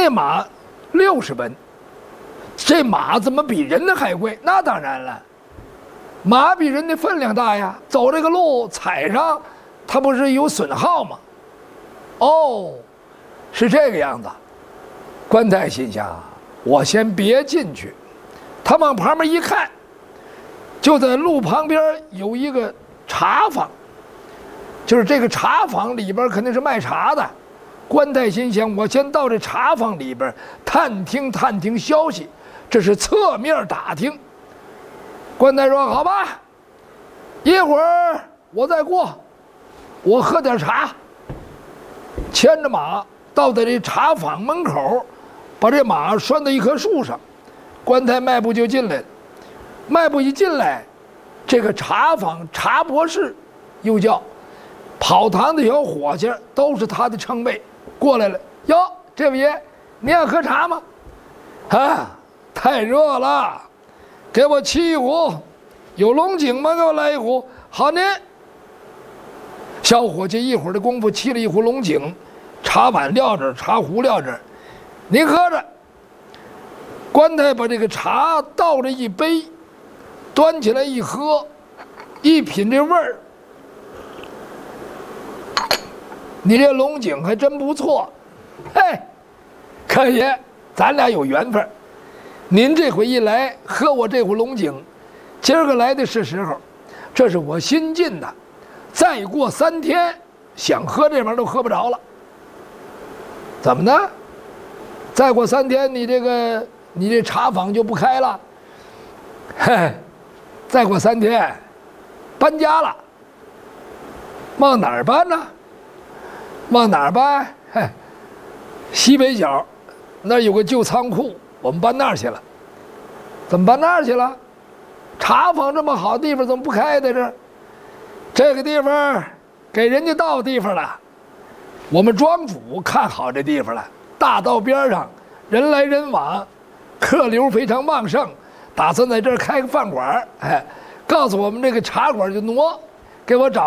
那马60文，这马怎么比人的还贵？那当然了，马比人的分量大呀，走这个路踩上，它不是有损耗吗？哦，是这个样子。关太心想，我先别进去。他往旁边一看，就在路旁边有一个茶坊，就是这个茶坊里边肯定是卖茶的。关太心想，我先到这茶坊里边探听消息，这是侧面打听。关太说：“好吧，一会儿我再过，我喝点茶。”牵着马到在这茶坊门口，把这马拴到一棵树上。关太迈步就进来了，迈步一进来，这个茶坊茶博士，又叫跑堂的小伙计，都是他的称谓，过来了。哟，这位爷，你要喝茶吗？啊，太热了，给我沏一壶。有龙井吗？给我来一壶。好呢。小伙计一会儿的功夫沏了一壶龙井，茶碗撂这儿，茶壶撂这儿，您喝着。关太把这个茶倒了一杯，端起来一喝，一品这味儿，你这龙井还真不错。嘿，柯爷，咱俩有缘分。您这回一来喝我这壶龙井，今儿个来的是时候，这是我新进的，再过3天想喝这玩意儿都喝不着了。怎么的？再过3天你这茶坊就不开了？嘿，再过3天搬家了。往哪儿搬呢？往哪儿搬？嘿，西北角那儿有个旧仓库，我们搬那儿去了。怎么搬那儿去了？茶坊这么好地方怎么不开在这儿？这个地方给人家盗地方了。我们庄主看好这地方了，大道边上人来人往，客流非常旺盛，打算在这儿开个饭馆。哎，告诉我们这个茶馆就挪，给我找